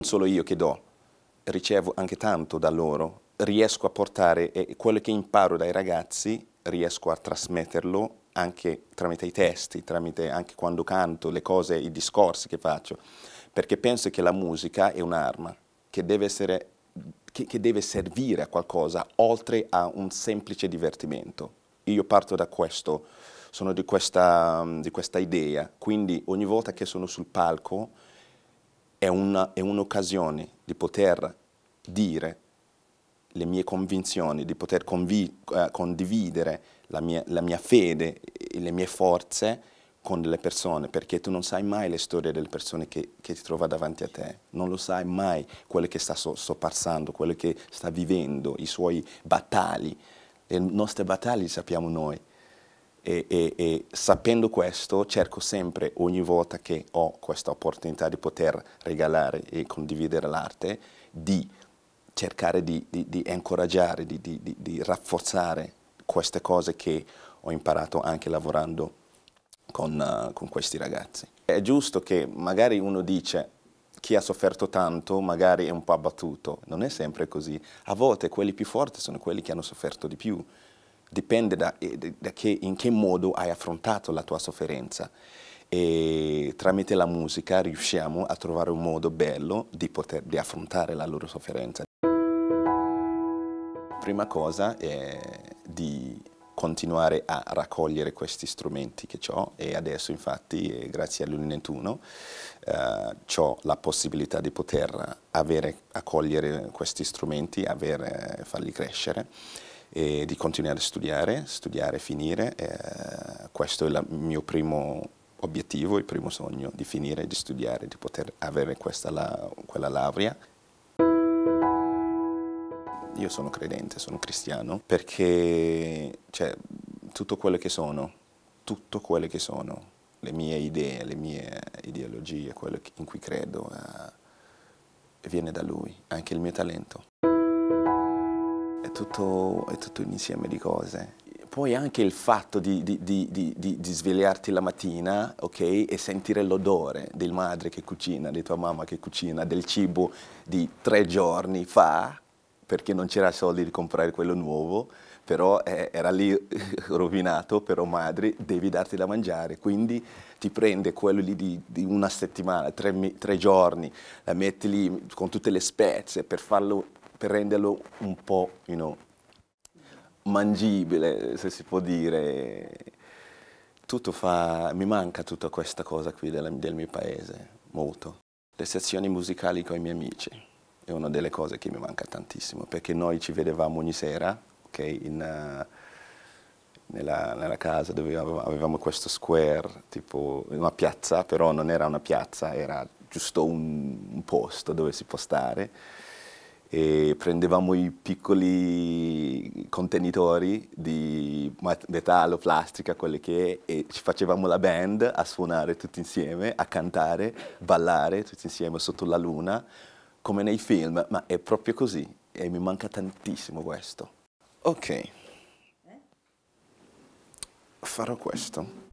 solo io che do, ricevo anche tanto da loro, riesco a portare quello che imparo dai ragazzi, riesco a trasmetterlo anche tramite i testi, tramite anche quando canto, le cose, i discorsi che faccio, perché penso che la musica è un'arma che deve essere, che deve servire a qualcosa oltre a un semplice divertimento. Io parto da questo, sono di questa idea, quindi ogni volta che sono sul palco è un'occasione di poter dire le mie convinzioni, di poter condividere la mia fede e le mie forze con delle persone, perché tu non sai mai le storie delle persone che ti trova davanti a te, non lo sai mai quello che sta passando, quello che sta vivendo, i suoi battagli. Le nostre battaglie le sappiamo noi. E sapendo questo cerco sempre, ogni volta che ho questa opportunità di poter regalare e condividere l'arte, di cercare di incoraggiare, di rafforzare queste cose che ho imparato anche lavorando con questi ragazzi. È giusto che magari uno dice chi ha sofferto tanto magari è un po' abbattuto, non è sempre così. A volte quelli più forti sono quelli che hanno sofferto di più. Dipende in che modo hai affrontato la tua sofferenza e tramite la musica riusciamo a trovare un modo bello di affrontare la loro sofferenza. Prima cosa è di continuare a raccogliere questi strumenti che ho e adesso infatti grazie all'Uni21 ho la possibilità di poter accogliere questi strumenti, farli crescere e di continuare a studiare e finire. Questo è il mio primo obiettivo, il primo sogno, di finire di studiare, di poter avere quella laurea. Io sono credente, sono cristiano, perché tutto quello che sono, le mie idee, le mie ideologie, quello in cui credo, viene da Lui, anche il mio talento. È tutto un insieme di cose. Poi anche il fatto di svegliarti la mattina, ok, e sentire l'odore della madre che cucina, di tua mamma che cucina, del cibo di 3 giorni fa, perché non c'era soldi di comprare quello nuovo, però era lì rovinato, però madre, devi darti da mangiare, quindi ti prende quello lì di una settimana, 3 giorni, la metti lì con tutte le spezie per renderlo un po', mangibile, se si può dire. Mi manca tutta questa cosa qui del mio paese, molto. Le sezioni musicali con i miei amici è una delle cose che mi manca tantissimo, perché noi ci vedevamo ogni sera, ok, nella casa dove avevamo questo square, tipo una piazza, però non era una piazza, era giusto un posto dove si può stare. E prendevamo i piccoli contenitori di metallo, plastica, quelli che è, e ci facevamo la band a suonare tutti insieme, a cantare, ballare tutti insieme sotto la luna, come nei film, ma è proprio così e mi manca tantissimo questo. Ok, farò questo.